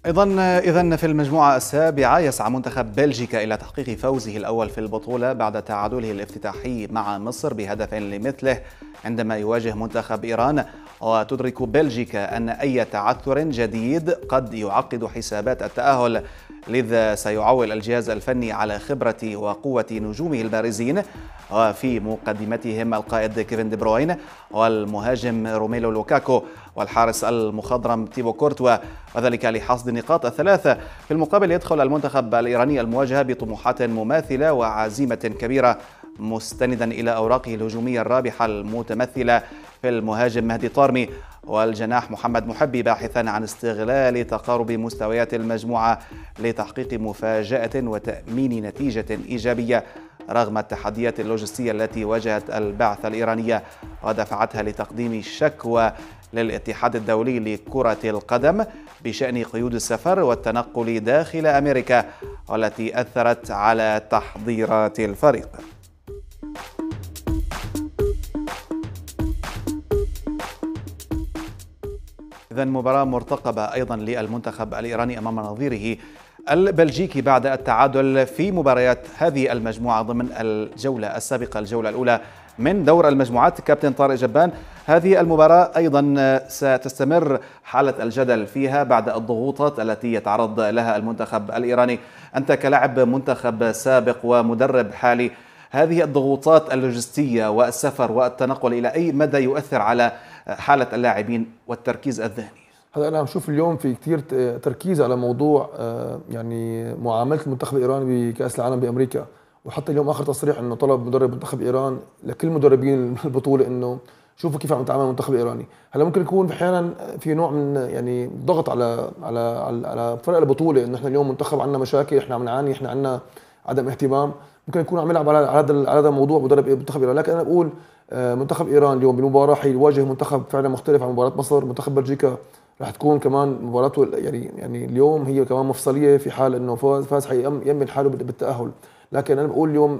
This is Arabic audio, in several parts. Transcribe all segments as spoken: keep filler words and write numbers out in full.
أيضا إذن في المجموعة السابعة يسعى منتخب بلجيكا إلى تحقيق فوزه الأول في البطولة بعد تعادله الافتتاحي مع مصر بهدف لمثله عندما يواجه منتخب إيران. وتدرك بلجيكا أن أي تعثر جديد قد يعقد حسابات التأهل، لذا سيعول الجهاز الفني على خبرة وقوة نجومه البارزين، وفي مقدمتهم القائد كيفن دي بروين والمهاجم روميلو لوكاكو والحارس المخضرم تيبو كورتوا، وذلك لحصد النقاط الثلاثة. في المقابل يدخل المنتخب الإيراني المواجهة بطموحات مماثلة وعزيمة كبيرة، مستندا إلى أوراقه الهجومية الرابحة المتمثلة في المهاجم مهدي طارمي والجناح محمد محبي، باحثا عن استغلال تقارب مستويات المجموعة لتحقيق مفاجأة وتأمين نتيجة إيجابية رغم التحديات اللوجستية التي واجهت البعثة الإيرانية ودفعتها لتقديم شكوى للاتحاد الدولي لكرة القدم بشأن قيود السفر والتنقل داخل أمريكا، والتي أثرت على تحضيرات الفريق. إذن مباراة مرتقبة أيضا للمنتخب الإيراني أمام نظيره البلجيكي بعد التعادل في مباريات هذه المجموعة ضمن الجولة السابقة، الجولة الأولى من دور المجموعات. كابتن طارق جبان، هذه المباراة أيضا ستستمر حالة الجدل فيها بعد الضغوطات التي يتعرض لها المنتخب الإيراني. أنت كلاعب منتخب سابق ومدرب حالي، هذه الضغوطات اللوجستية والسفر والتنقل إلى أي مدى يؤثر على حالة اللاعبين والتركيز الذهني؟ هذا أنا بشوف اليوم في كثير تركيز على موضوع يعني معاملة المنتخب الإيراني بكأس العالم بأمريكا، وحتى اليوم آخر تصريح إنه طلب مدرب منتخب إيران لكل مدربين البطولة إنه شوفوا كيف عم يتعامل المنتخب الإيراني. هلا ممكن يكون أحيانا في نوع من يعني ضغط على على على, على فرق البطولة، إنه إحنا اليوم منتخب عندنا مشاكل، إحنا عم نعاني، إحنا عندنا عدم اهتمام، ممكن يكون عم يلعب على هذا على هذا الموضوع مدرب منتخب إيران. لكن أنا بقول منتخب إيران اليوم بالمباراة حيواجه منتخب فعلا مختلف عن مباراة مصر. منتخب بلجيكا راح تكون كمان مباراته يعني يعني اليوم هي كمان مفصليه في حال انه فاز فاز حيأمن حاله بالتأهل. لكن انا بقول اليوم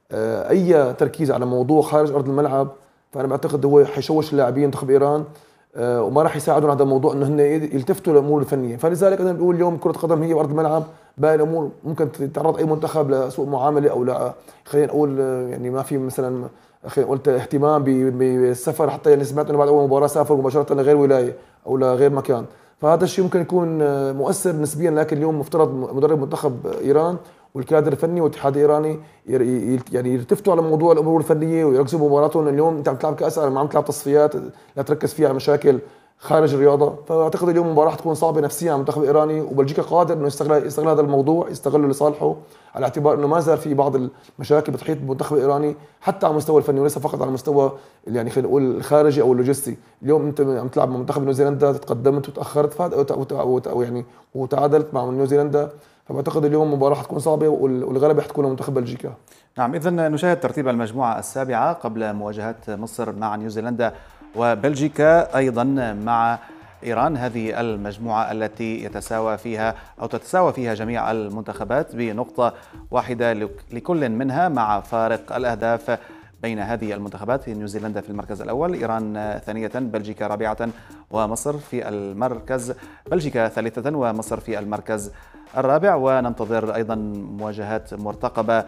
اي تركيز على موضوع خارج ارض الملعب فانا بعتقد هو حيشوش اللاعبين منتخب ايران وما راح يساعدهم على هذا الموضوع انه هن يلتفتوا للامور الفنيه. فلذلك انا بقول اليوم كره القدم هي بارض الملعب، باقي الامور ممكن تتعرض اي منتخب لسوء معامله او لا خلينا نقول يعني ما في مثلا خلينا قلت اهتمام بالسفر، حتى يعني سمعت انه بعد اول مباراه سافر مباشره لغير ولايه او لغير مكان، فهذا الشيء ممكن يكون مؤثر نسبيا. لكن اليوم مفترض مدرب منتخب ايران والكادر الفني والاتحاد الايراني يعني يلتفتوا على موضوع الامور الفنيه ويركزوا بمباراتهم. اليوم انت عم تلعب كاس عالم، عم تلعب تصفيات، لا تركز فيها على مشاكل خارج الرياضه. فاعتقد اليوم المباراه حتكون صعبه نفسيا على المنتخب الايراني، وبلجيكا قادر انه يستغل يستغل هذا الموضوع، يستغله لصالحه، على اعتبار انه ما زال في بعض المشاكل بتحيط بالمنتخب الايراني حتى على المستوى الفني وليس فقط على المستوى يعني خلينا نقول الخارجي او اللوجستي. اليوم انت عم تلعب مع منتخب نيوزيلندا، تقدمت وتاخرت يعني وتعادلت مع نيوزيلندا، فبعتقد اليوم المباراه حتكون صعبه والغلبه حتكون لمنتخب بلجيكا. نعم، اذا نشاهد ترتيب المجموعه السابعه قبل مواجهه مصر مع نيوزيلندا وبلجيكا ايضا مع إيران. هذه المجموعة التي يتساوى فيها أو تتساوى فيها جميع المنتخبات بنقطة واحدة لكل منها، مع فارق الأهداف بين هذه المنتخبات. نيوزيلندا في المركز الأول، إيران ثانية، بلجيكا رابعة، ومصر في المركز بلجيكا ثالثة ومصر في المركز الرابع. وننتظر أيضا مواجهات مرتقبة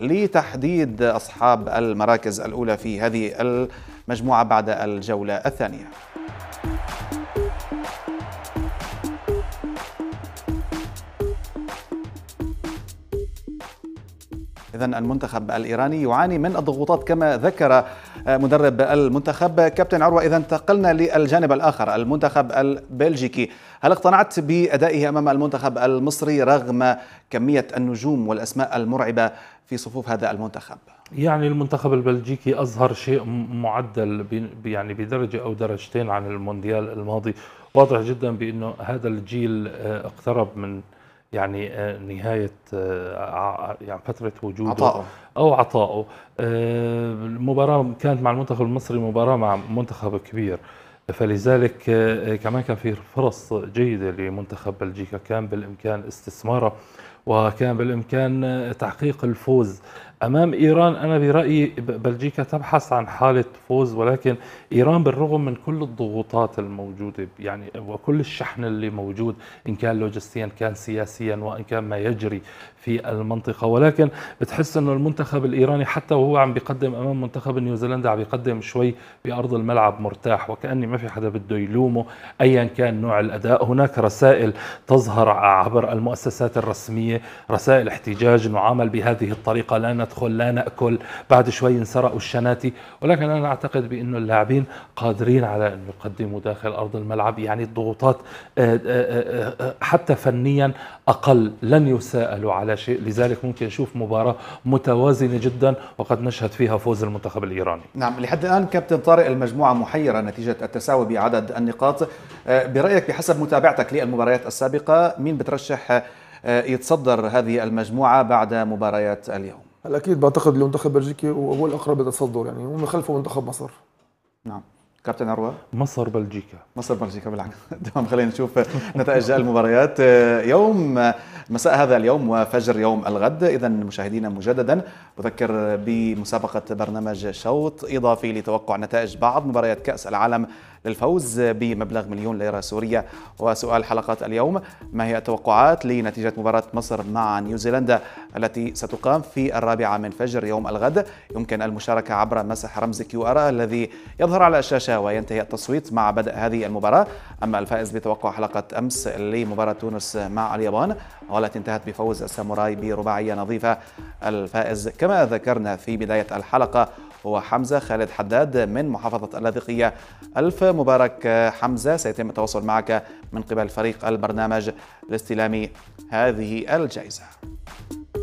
لتحديد أصحاب المراكز الأولى في هذه المجموعة بعد الجولة الثانية. إذن المنتخب الإيراني يعاني من الضغوطات كما ذكر مدرب المنتخب. كابتن عروة، إذا انتقلنا للجانب الآخر، المنتخب البلجيكي، هل اقتنعت بأدائه أمام المنتخب المصري رغم كمية النجوم والأسماء المرعبة في صفوف هذا المنتخب؟ يعني المنتخب البلجيكي أظهر شيء معدل يعني بدرجة أو درجتين عن المونديال الماضي. واضح جدا بأنه هذا الجيل اقترب من يعني نهاية يعني فترة وجوده عطاؤه. أو عطاؤه. المباراة كانت مع المنتخب المصري مباراة مع منتخب كبير، فلذلك كمان كان في فرص جيدة لمنتخب بلجيكا كان بالإمكان استثماره وكان بالإمكان تحقيق الفوز أمام إيران. أنا برأيي بلجيكا تبحث عن حالة فوز، ولكن إيران بالرغم من كل الضغوطات الموجودة يعني وكل الشحن اللي موجود إن كان لوجستيا كان سياسيا وإن كان ما يجري في المنطقة، ولكن بتحس أنه المنتخب الإيراني حتى وهو عم بيقدم أمام منتخب نيوزيلندا عم بيقدم شوي بأرض الملعب مرتاح، وكأني ما في حدا بده يلومه أيا كان نوع الأداء. هناك رسائل تظهر عبر المؤسسات الرسمية، رسائل احتجاج نعامل بهذه الطريقة، لا ندخل لا نأكل، بعد شوي انسرقوا الشناتي، ولكن أنا أعتقد بأنه اللاعبين قادرين على أن يقدموا داخل أرض الملعب. يعني الضغوطات حتى فنيا أقل، لن يساءلوا على شيء، لذلك ممكن نشوف مباراة متوازنة جدا وقد نشهد فيها فوز المنتخب الإيراني. نعم، لحد الآن كابتن طارق المجموعة محيرة نتيجة التساوي بعدد النقاط. برأيك بحسب متابعتك للمباريات السابقة مين بترشح يتصدر هذه المجموعة بعد مباريات اليوم؟ هلا اكيد بعتقد المنتخب بلجيكي هو الاقرب للتصدر، يعني ومن خلفه منتخب مصر. نعم كابتن عروة. مصر بلجيكا. مصر بلجيكا بالعكس. تمام، خلينا نشوف نتائج المباريات يوم مساء هذا اليوم وفجر يوم الغد. إذا مشاهدينا مجددا أذكر بمسابقة برنامج شوط إضافي لتوقع نتائج بعض مباريات كأس العالم للفوز بمبلغ مليون ليرة سورية. وسؤال حلقة اليوم: ما هي التوقعات لنتيجة مباراة مصر مع نيوزيلندا التي ستقام في الرابعة من فجر يوم الغد؟ يمكن المشاركة عبر مسح رمز كيو آر الذي يظهر على الشاشة وينتهي التصويت مع بدء هذه المباراة. أما الفائز بتوقع حلقة أمس لمباراة تونس مع اليابان والتي انتهت بفوز الساموراي برباعية نظيفة، الفائز كما ذكرنا في بداية الحلقة هو حمزة خالد حداد من محافظة اللاذقية. ألف مبارك حمزة، سيتم التواصل معك من قبل فريق البرنامج لاستلام هذه الجائزة.